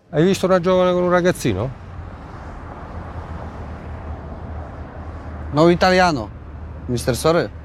Hai visto una giovane con un ragazzino? No italiano, Mr. Sore.